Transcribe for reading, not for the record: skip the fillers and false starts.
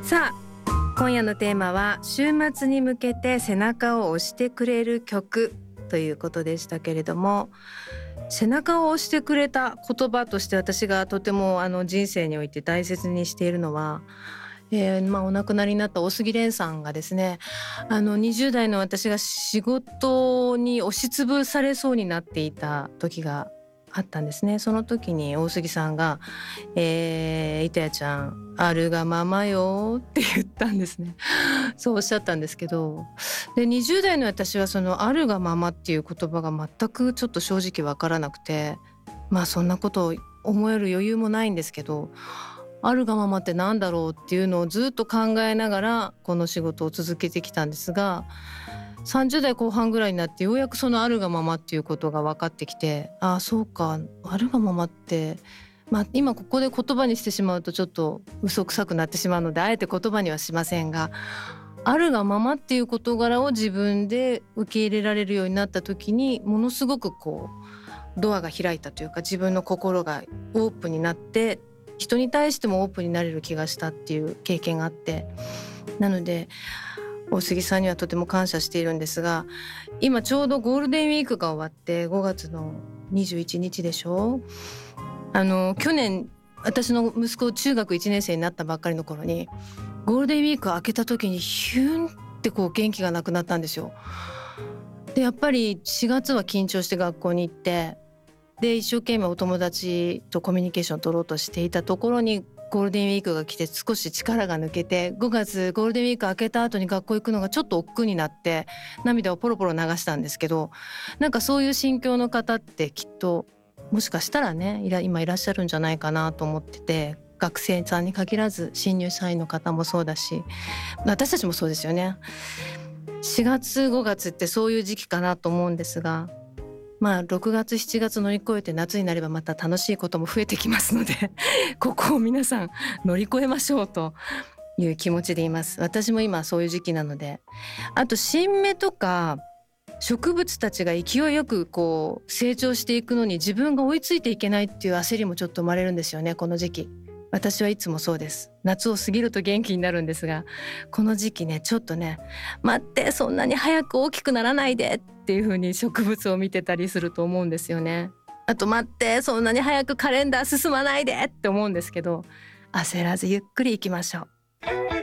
さあ、今夜のテーマは週末に向けて背中を押してくれる曲ということでしたけれども、背中を押してくれた言葉として私がとても人生において大切にしているのは、お亡くなりになった大杉蓮さんがですね、20代の私が仕事に押しつぶされそうになっていた時があったんですね。その時に大杉さんが「いとやちゃん、あるがままよ」って言ったんですね。そうおっしゃったんですけど、で20代の私はその「あるがまま」っていう言葉が全くちょっと正直わからなくて、そんなことを思える余裕もないんですけど、あるがままってなんだろうっていうのをずっと考えながらこの仕事を続けてきたんですが、30代後半ぐらいになってようやくそのあるがままっていうことが分かってきて、ああそうか、あるがままって、今ここで言葉にしてしまうとちょっと嘘くさくなってしまうのであえて言葉にはしませんが、あるがままっていう事柄を自分で受け入れられるようになった時にものすごくドアが開いたというか、自分の心がオープンになって人に対してもオープンになれる気がしたっていう経験があって、なので大杉さんにはとても感謝しているんですが、今ちょうどゴールデンウィークが終わって5月の21日でしょ。去年私の息子中学1年生になったばっかりの頃にゴールデンウィーク明けた時にヒュンって元気がなくなったんですよ。でやっぱり4月は緊張して学校に行って、で一生懸命お友達とコミュニケーションを取ろうとしていたところにゴールデンウィークが来て少し力が抜けて、5月ゴールデンウィーク明けた後に学校行くのがちょっと億劫になって涙をポロポロ流したんですけど、なんかそういう心境の方ってきっともしかしたらね今いらっしゃるんじゃないかなと思ってて、学生さんに限らず新入社員の方もそうだし、私たちもそうですよね。4月5月ってそういう時期かなと思うんですが、6月7月乗り越えて夏になればまた楽しいことも増えてきますのでここを皆さん乗り越えましょうという気持ちでいます。私も今そういう時期なので。あと新芽とか植物たちが勢いよく成長していくのに自分が追いついていけないっていう焦りもちょっと生まれるんですよね、この時期。私はいつもそうです。夏を過ぎると元気になるんですが、この時期ねちょっとね、待ってそんなに早く大きくならないでっていう風に植物を見てたりすると思うんですよね。あと待ってそんなに早くカレンダー進まないでって思うんですけど、焦らずゆっくり行きましょう。